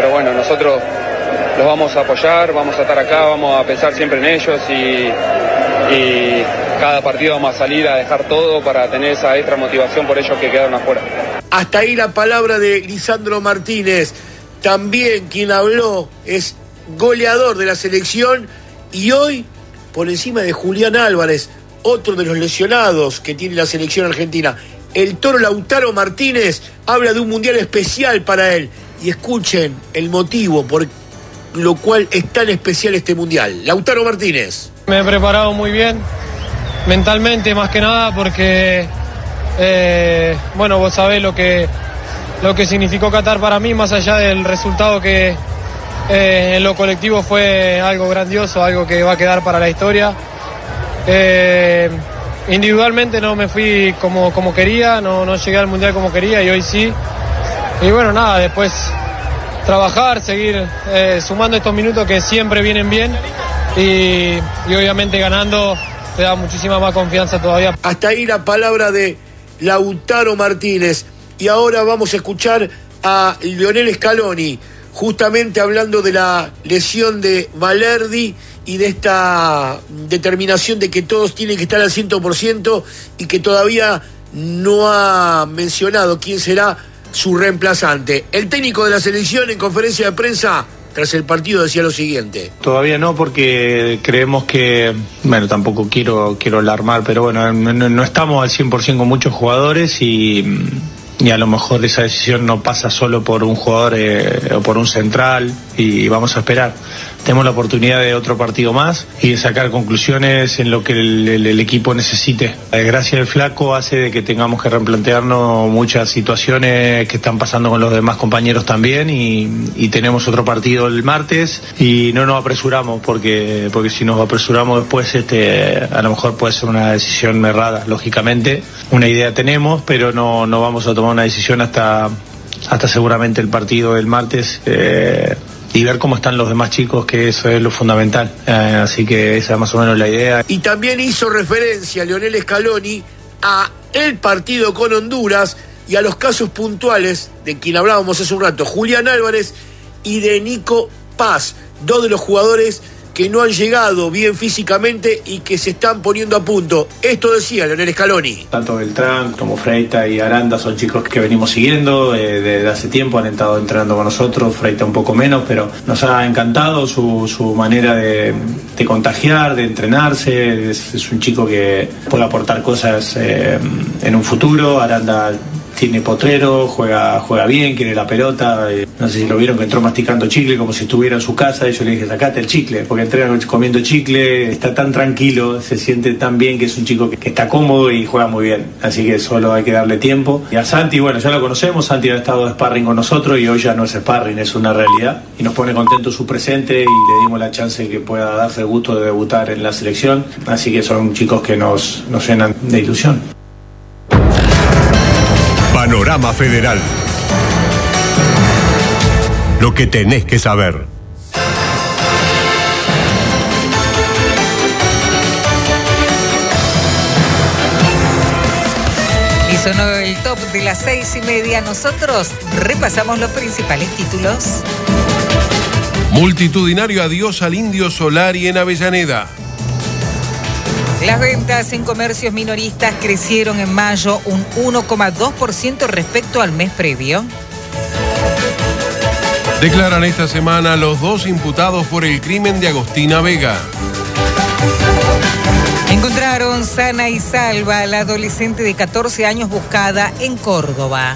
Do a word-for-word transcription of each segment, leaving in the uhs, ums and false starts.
pero bueno, nosotros los vamos a apoyar, vamos a estar acá, vamos a pensar siempre en ellos y, y cada partido vamos a salir a dejar todo para tener esa extra motivación por ellos que quedaron afuera. Hasta ahí la palabra de Lisandro Martínez. También quien habló es goleador de la selección y hoy por encima de Julián Álvarez, otro de los lesionados que tiene la selección argentina. El Toro Lautaro Martínez habla de un mundial especial para él. Y escuchen el motivo por lo cual es tan especial este mundial. Lautaro Martínez. Me he preparado muy bien, mentalmente más que nada, porque eh, bueno, vos sabés lo que, lo que significó Qatar para mí, más allá del resultado que eh, en lo colectivo fue algo grandioso, algo que va a quedar para la historia. Eh, individualmente no me fui como, como quería, no, no llegué al mundial como quería y hoy sí. Y bueno, nada, después trabajar, seguir eh, sumando estos minutos que siempre vienen bien y, y obviamente ganando te da muchísima más confianza todavía. Hasta ahí la palabra de Lautaro Martínez. Y ahora vamos a escuchar a Lionel Scaloni, justamente hablando de la lesión de Valerdi y de esta determinación de que todos tienen que estar al cien por ciento y que todavía no ha mencionado quién será su reemplazante. El técnico de la selección en conferencia de prensa tras el partido decía lo siguiente. Todavía no, porque creemos que, bueno, tampoco quiero quiero alarmar, pero bueno, no, no estamos al cien por ciento con muchos jugadores y, y a lo mejor esa decisión no pasa solo por un jugador eh, o por un central y vamos a esperar. Tenemos la oportunidad de otro partido más y de sacar conclusiones en lo que el, el, el equipo necesite. La desgracia del flaco hace de que tengamos que replantearnos muchas situaciones que están pasando con los demás compañeros también y, y tenemos otro partido el martes y no nos apresuramos porque, porque si nos apresuramos después este, a lo mejor puede ser una decisión errada, lógicamente. Una idea tenemos, pero no, no vamos a tomar una decisión hasta, hasta seguramente el partido del martes. Eh, y ver cómo están los demás chicos, que eso es lo fundamental. Eh, así que esa es más o menos la idea. Y también hizo referencia Lionel Scaloni a el partido con Honduras y a los casos puntuales de quien hablábamos hace un rato, Julián Álvarez y de Nico Paz, dos de los jugadores que no han llegado bien físicamente y que se están poniendo a punto. Esto decía Lionel Scaloni. Tanto Beltrán como Freita y Aranda son chicos que venimos siguiendo eh, desde hace tiempo, han estado entrenando con nosotros, Freita un poco menos, pero nos ha encantado su, su manera de, de contagiar, de entrenarse. Es, es un chico que puede aportar cosas eh, en un futuro. Aranda tiene potrero, juega juega bien, quiere la pelota. Eh, no sé si lo vieron que entró masticando chicle como si estuviera en su casa. Y yo le dije, sacate el chicle, porque entrena comiendo chicle, está tan tranquilo, se siente tan bien, que es un chico que, que está cómodo y juega muy bien. Así que solo hay que darle tiempo. Y a Santi, bueno, ya lo conocemos, Santi ha estado de sparring con nosotros y hoy ya no es sparring, es una realidad. Y nos pone contento su presente y le dimos la chance que pueda darse el gusto de debutar en la selección. Así que son chicos que nos, nos llenan de ilusión. Panorama Federal. Lo que tenés que saber. Y sonó el top de las seis y media. Nosotros repasamos los principales títulos. Multitudinario adiós al Indio Solari en Avellaneda. Las ventas en comercios minoristas crecieron en mayo un uno coma dos por ciento respecto al mes previo. Declaran esta semana los dos imputados por el crimen de Agostina Vega. Encontraron sana y salva a la adolescente de catorce años buscada en Córdoba.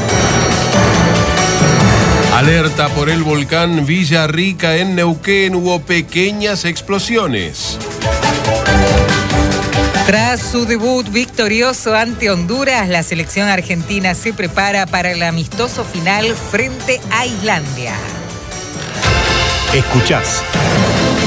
Alerta por el volcán Villarrica en Neuquén, hubo pequeñas explosiones. Tras su debut victorioso ante Honduras, la selección argentina se prepara para el amistoso final frente a Islandia. Escuchás